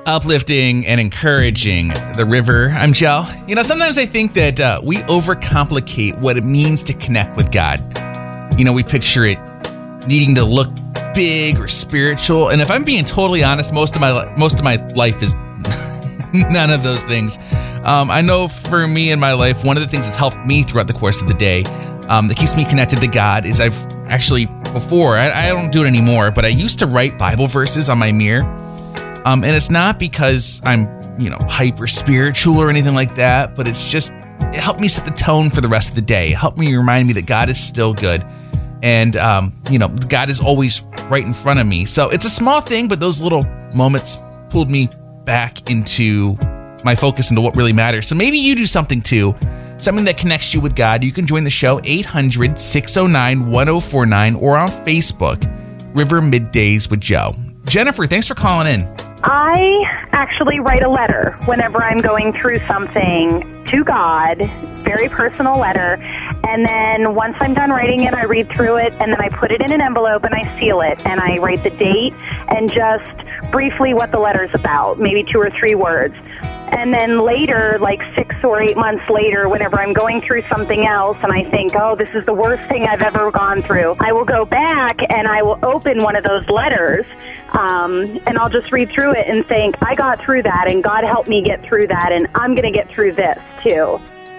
uplifting and encouraging the river. I'm Joe. Sometimes I think that we overcomplicate what it means to connect with God. We picture it needing to look big or spiritual, and if I'm being totally honest, most of my life is none of those things. I know for me in my life, one of the things that's helped me throughout the course of the day that keeps me connected to God is I've actually before, I don't do it anymore, but I used to write Bible verses on my mirror. And it's not because I'm, hyper spiritual or anything like that, but it helped me set the tone for the rest of the day. It helped me remind me that God is still good. And, God is always right in front of me. So it's a small thing, but those little moments pulled me back into my focus into what really matters. So maybe you do something too, something that connects you with God. You can join the show 800-609-1049 or on Facebook, River Middays with Joe. Jennifer, thanks for calling in. I actually write a letter whenever I'm going through something to God, very personal letter, and then once I'm done writing it, I read through it, and then I put it in an envelope and I seal it, and I write the date and just briefly what the letter's about, maybe 2 or 3 words. And then later, like 6 or 8 months later, whenever I'm going through something else and I think, oh, this is the worst thing I've ever gone through, I will go back and I will open one of those letters and I'll just read through it and think, I got through that and God helped me get through that and I'm going to get through this too.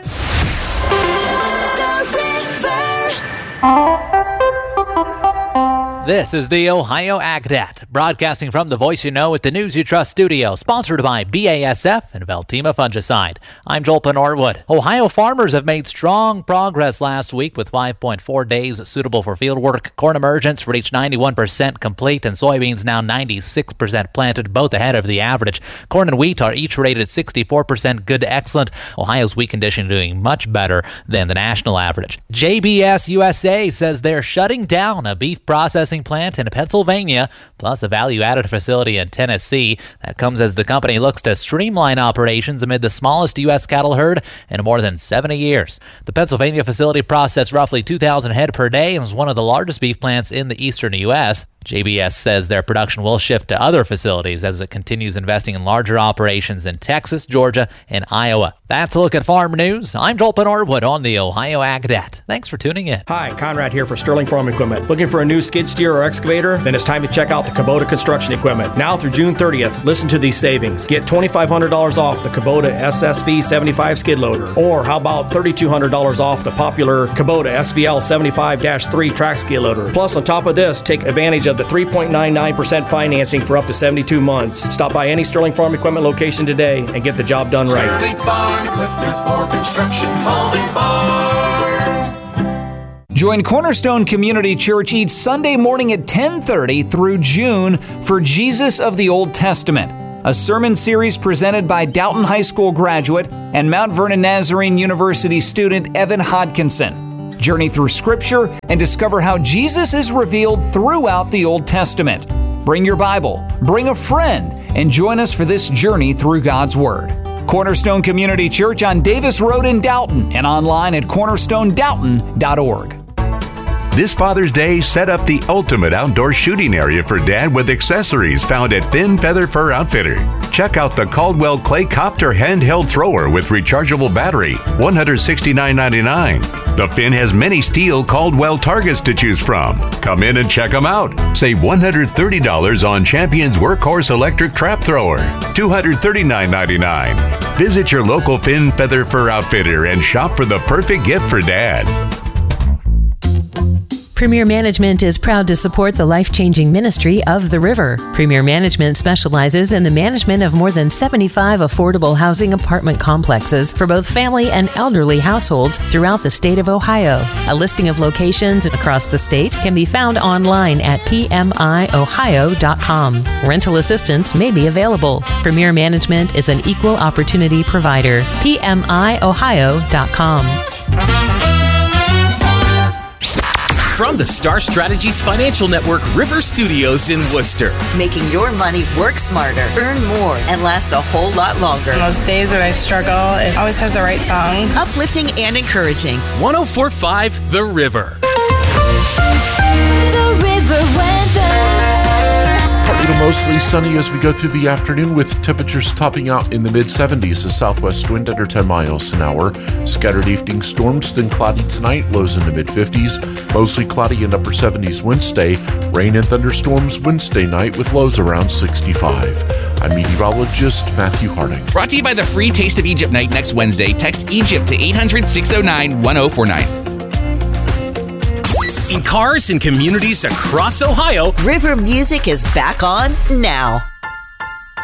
This is the Ohio AgNet, broadcasting from the Voice You Know with the News You Trust studio, sponsored by BASF and Veltima Fungicide. I'm Joel Norwood. Ohio farmers have made strong progress last week with 5.4 days suitable for fieldwork. Corn emergence reached 91% complete and soybeans now 96% planted, both ahead of the average. Corn and wheat are each rated 64% good to excellent. Ohio's wheat condition doing much better than the national average. JBS USA says they're shutting down a beef processing plant in Pennsylvania, plus a value-added facility in Tennessee. That comes as the company looks to streamline operations amid the smallest U.S. cattle herd in more than 70 years. The Pennsylvania facility processed roughly 2,000 head per day and was one of the largest beef plants in the eastern U.S. JBS says their production will shift to other facilities as it continues investing in larger operations in Texas, Georgia, and Iowa. That's a look at farm news. I'm Joel Norwood on the Ohio AgNet. Thanks for tuning in. Hi, Conrad here for Sterling Farm Equipment. Looking for a new skid steer or excavator? Then it's time to check out the Kubota Construction Equipment. Now through June 30th, listen to these savings. Get $2,500 off the Kubota SSV 75 skid loader. Or how about $3,200 off the popular Kubota SVL 75-3 track skid loader. Plus, on top of this, take advantage of the 3.99% financing for up to 72 months. Stop by any Sterling Farm Equipment location today and get the job done right. Sterling Farm Equipment for construction, home and farm. Join Cornerstone Community Church each Sunday morning at 10:30 through June for Jesus of the Old Testament, a sermon series presented by Dalton High School graduate and Mount Vernon Nazarene University student Evan Hodkinson. Journey through Scripture and discover how Jesus is revealed throughout the Old Testament. Bring your Bible, bring a friend, and join us for this journey through God's Word. Cornerstone Community Church on Davis Road in Dalton and online at cornerstonedalton.org. This Father's Day, set up the ultimate outdoor shooting area for Dad with accessories found at Finn Feather Fur Outfitter. Check out the Caldwell Clay Copter handheld thrower with rechargeable battery, $169.99. The Finn has many steel Caldwell targets to choose from. Come in and check them out. Save $130 on Champion's Workhorse electric trap thrower, $239.99. Visit your local Finn Feather Fur Outfitter and shop for the perfect gift for Dad. Premier Management is proud to support the life-changing ministry of The River. Premier Management specializes in the management of more than 75 affordable housing apartment complexes for both family and elderly households throughout the state of Ohio. A listing of locations across the state can be found online at pmiohio.com. Rental assistance may be available. Premier Management is an equal opportunity provider. pmiohio.com. From the Star Strategies Financial Network River Studios in Worcester. Making your money work smarter, earn more, and last a whole lot longer. On those days when I struggle, it always has the right song. Uplifting and encouraging. 104.5 The River. The River Weather. It'll mostly sunny as we go through the afternoon with temperatures topping out in the mid-70s, a southwest wind under 10 miles an hour. Scattered evening storms, then cloudy tonight, lows in the mid-50s. Mostly cloudy and upper 70s Wednesday. Rain and thunderstorms Wednesday night with lows around 65. I'm meteorologist Matthew Harding. Brought to you by the free Taste of Egypt night next Wednesday. Text Egypt to 800-609-1049. In cars and communities across Ohio, River Music is back on now.